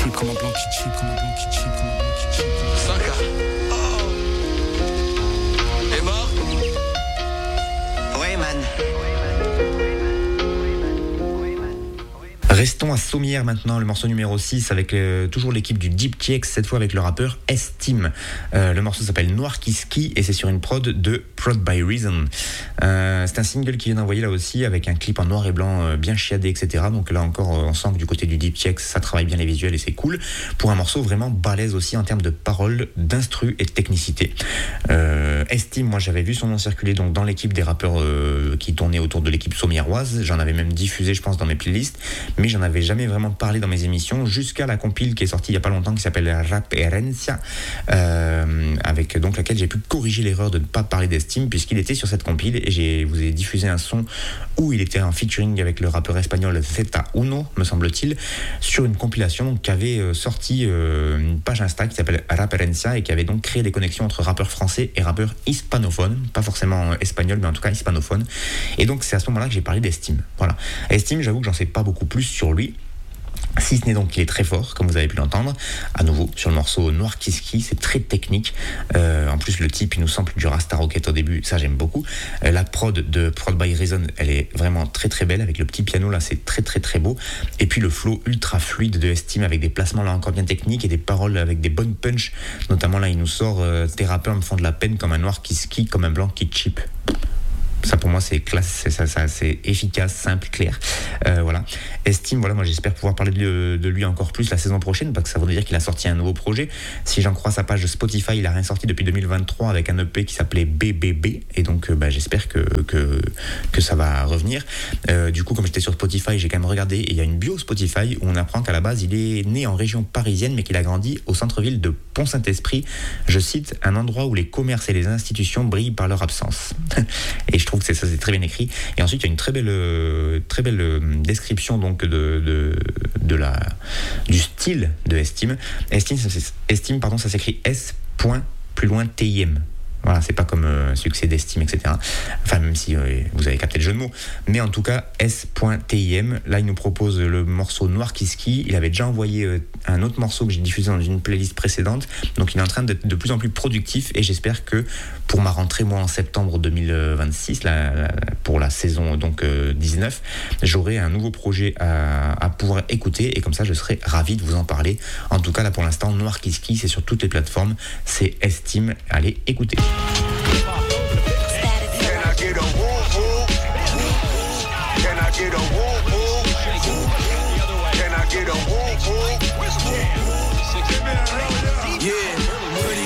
cheap, comme un blanc qui cheap, comme un blanc qui cheap, comme un blanc qui cheap. 5K. Oh. T'es mort? Ouais, man. Restons à Sommières maintenant, le morceau numéro 6 avec toujours l'équipe du Deep TX, cette fois avec le rappeur S-Team. Le morceau s'appelle Noir qui Ski et c'est sur une prod de Prod by Reason. C'est un single qui vient d'envoyer là aussi avec un clip en noir et blanc bien chiadé, etc. Donc là encore, on sent que du côté du Deep TX, ça travaille bien les visuels et c'est cool. Pour un morceau vraiment balèze aussi en termes de paroles, d'instru et de technicité. S-Team, moi j'avais vu son nom circuler donc dans l'équipe des rappeurs qui tournaient autour de l'équipe sommiéroise. J'en avais même diffusé, je pense, dans mes playlists. Mais j'en avais jamais vraiment parlé dans mes émissions jusqu'à la compile qui est sortie il y a pas longtemps qui s'appelle Rap Herencia avec donc laquelle j'ai pu corriger l'erreur de ne pas parler d'Esteem puisqu'il était sur cette compile et je vous ai diffusé un son où il était en featuring avec le rappeur espagnol Z1 me semble-t-il sur une compilation qui avait sorti une page Insta qui s'appelle Rap Herencia et qui avait donc créé des connexions entre rappeurs français et rappeurs hispanophones, pas forcément espagnols mais en tout cas hispanophones, et donc c'est à ce moment-là que j'ai parlé d'Esteem. Voilà, Esteem, j'avoue que j'en sais pas beaucoup plus sur lui, si ce n'est donc qu'il est très fort, comme vous avez pu l'entendre, à nouveau sur le morceau Noir qui Ski, c'est très technique. En plus, le type, il nous sample du Rasta Rocket au début, ça j'aime beaucoup. La prod de Prod by Reason, elle est vraiment très très belle, avec le petit piano là, c'est très très très beau. Et puis le flow ultra fluide de S-Team, avec des placements là encore bien techniques et des paroles avec des bonnes punch. Notamment là, il nous sort tes rappeurs me font de la peine comme un noir qui skie, comme un blanc qui cheap. Ça pour moi c'est classe, c'est efficace, simple, clair. Voilà. S-Team, voilà, moi j'espère pouvoir parler de lui encore plus la saison prochaine parce que ça voudrait dire qu'il a sorti un nouveau projet. Si j'en crois sa page Spotify, il a rien sorti depuis 2023 avec un EP qui s'appelait BBB et donc j'espère que ça va revenir. Du coup, comme j'étais sur Spotify, j'ai quand même regardé et il y a une bio Spotify où on apprend qu'à la base il est né en région parisienne mais qu'il a grandi au centre-ville de Pont-Saint-Esprit. Je cite, un endroit où les commerces et les institutions brillent par leur absence. Et je trouve que c'est très bien écrit. Et ensuite, il y a une très belle description donc du style de S-Team. S-Team, pardon, ça s'écrit S. plus loin TIM. Voilà, c'est pas comme succès d'Esteem, etc. Enfin, même si vous avez capté le jeu de mots. Mais en tout cas, S.TIM, là, il nous propose le morceau Noir qui Ski. Il avait déjà envoyé un autre morceau que j'ai diffusé dans une playlist précédente. Donc, il est en train d'être de plus en plus productif. Et j'espère que pour ma rentrée, moi, en septembre 2026, pour la saison donc 19, j'aurai un nouveau projet à pouvoir écouter. Et comme ça, je serai ravi de vous en parler. En tout cas, là, pour l'instant, Noir qui Ski, c'est sur toutes les plateformes. C'est S-Team. Allez, écoutez. Can I get a woo woo?